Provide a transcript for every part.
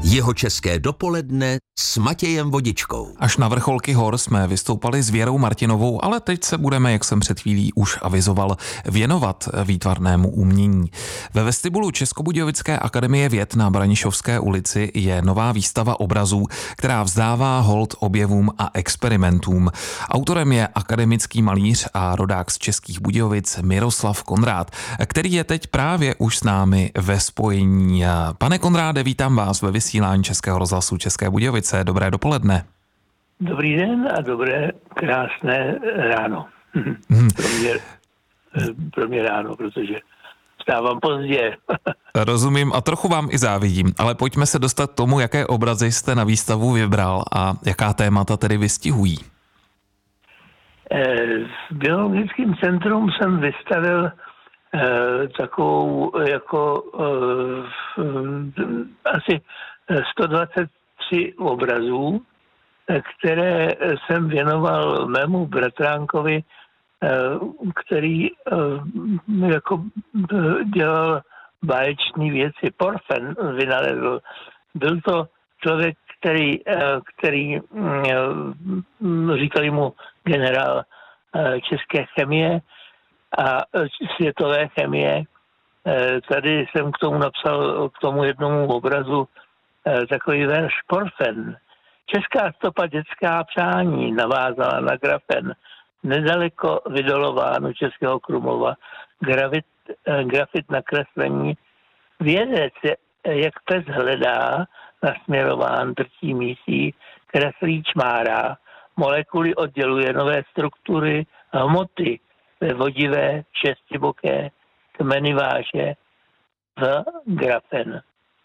Jihočeské dopoledne s Matějem Vodičkou. Až na vrcholky hor jsme vystoupali s Věrou Martinovou, ale teď se budeme, jak jsem před chvílí už avizoval, věnovat výtvarnému umění. Ve vestibulu Českobudějovické akademie věd na Branišovské ulici je nová výstava obrazů, která vzdává hold objevům a experimentům. Autorem je akademický malíř a rodák z Českých Budějovic Miroslav Konrád, který je teď právě už s námi ve spojení. Pane Konráde, vítám vás ve vysílání Českého rozhlasu České Budějovice. Dobré dopoledne. Dobrý den a dobré, krásné ráno. Pro mě ráno, protože vstávám pozdě. Rozumím a trochu vám i závidím, ale pojďme se dostat k tomu, jaké obrazy jste na výstavu vybral a jaká témata tedy vystihují. V Biologickém centru jsem vystavil takovou jako asi 123 obrazů, které jsem věnoval mému bratránkovi, který jako dělal báječné věci. Porfen vynalezl. Byl to člověk, který říkali mu generál české chemie a světové chemie. Tady jsem k tomu napsal, k tomu jednomu obrazu takový verš Porfen. Česká stopa dětská přání navázala na grafen. Nedaleko vydolovánu Českého Krumlova grafit nakreslení. Vědec, jak pes hledá, nasměrován drtí mísí, kreslí čmárá, molekuly odděluje nové struktury, hmoty ve vodivé, šestiboké, kmeny váže v grafen.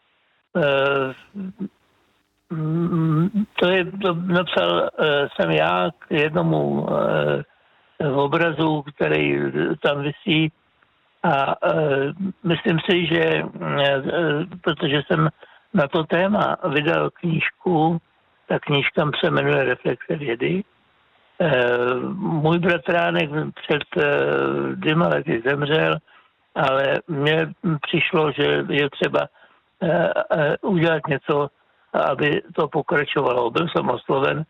To napsal jsem já k jednomu obrazu, který tam visí a myslím si, že protože jsem na to téma vydal knížku, ta knížka se jmenuje Reflexe vědy. Můj bratránek před 2 lety zemřel, ale mně přišlo, že je třeba udělat něco, aby to pokračovalo. Byl jsem osloven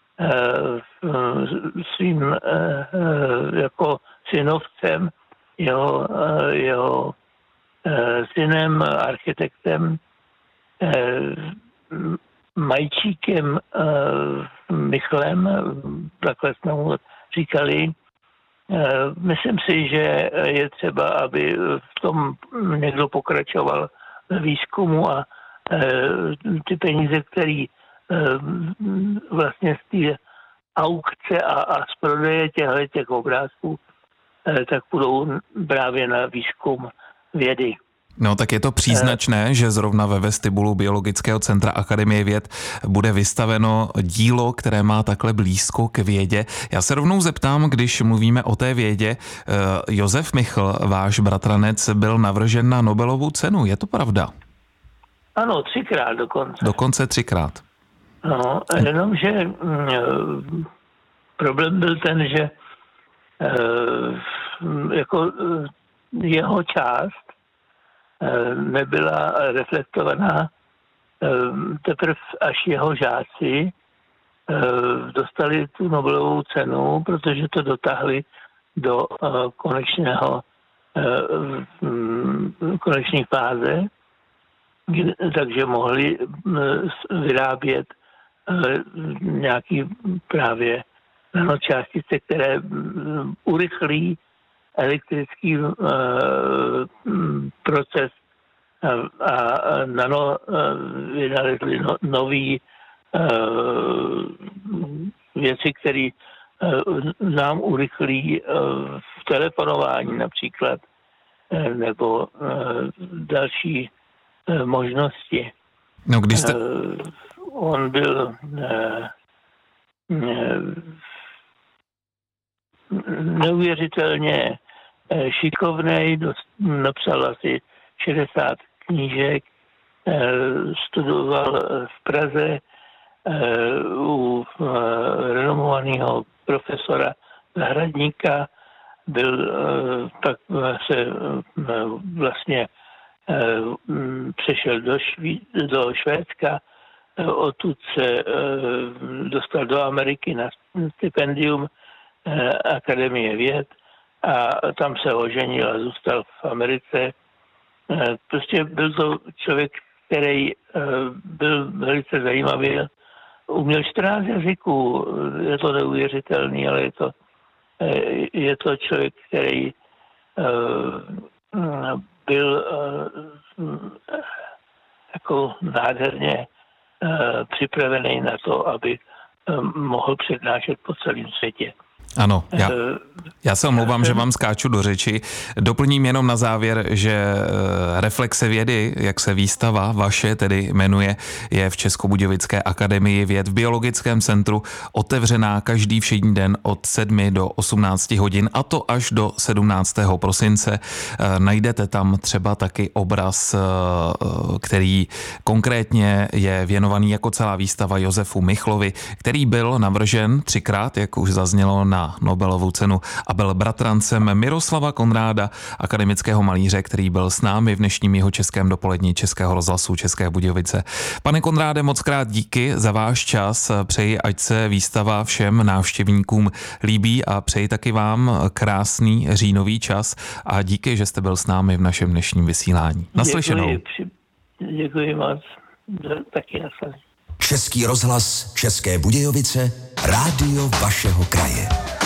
svým jako synovcem, jeho synem, architektem, Majčíkem Michlem, takhle jsme mu říkali. Myslím si, že je třeba, aby v tom někdo pokračoval ve výzkumu a ty peníze, které vlastně z té aukce a z prodeje těch obrázků, tak půjdou právě na výzkum vědy. No tak je to příznačné, že zrovna ve vestibulu Biologického centra Akademie věd bude vystaveno dílo, které má takhle blízko k vědě. Já se rovnou zeptám, když mluvíme o té vědě, Josef Michl, váš bratranec, byl navržen na Nobelovu cenu, je to pravda? Ano, 3krát dokonce. Dokonce 3krát. No, jenomže problém byl ten, že jako jeho část nebyla reflektovaná, teprve až jeho žáci dostali tu Nobelovou cenu, protože to dotáhli do konečné fáze, takže mohli vyrábět nějaký právě nanočástice, které urychlí elektrický proces a vynalezli nový věci, které nám urychlí v telefonování například, nebo další možnosti. No, když jste... On byl neuvěřitelně šikovnej, napsal asi 60 knížek, studoval v Praze u renomovaného profesora Zahradníka, byl, pak se vlastně přešel do Švédska, odtud se dostal do Ameriky na stipendium Akademie věd a tam se oženil a zůstal v Americe. Prostě byl to člověk, který byl velice zajímavý, uměl 14 jazyků, je to neuvěřitelný, ale je to člověk, který byl jako nádherně připravený na to, aby mohl přednášet po celém světě. Ano, já se omlouvám, že vám skáču do řeči. Doplním jenom na závěr, že Reflexe vědy, jak se výstava vaše tedy jmenuje, je v Českobudějovické akademii věd v Biologickém centru otevřená každý všední den od 7 do 18 hodin, a to až do 17. prosince. Najdete tam třeba taky obraz, který konkrétně je věnovaný jako celá výstava Josefu Michlovi, který byl navržen 3krát, jak už zaznělo, na Nobelovu cenu a byl bratrancem Miroslava Konráda, akademického malíře, který byl s námi v dnešním jihočeském dopolední Českého rozhlasu České Budějovice. Pane Konráde, moc krát díky za váš čas. Přeji, ať se výstava všem návštěvníkům líbí a přeji taky vám krásný říjnový čas a díky, že jste byl s námi v našem dnešním vysílání. Naslyšenou. Děkuji moc. Taky naslyšenou. Český rozhlas České Budějovice, rádio vašeho kraje.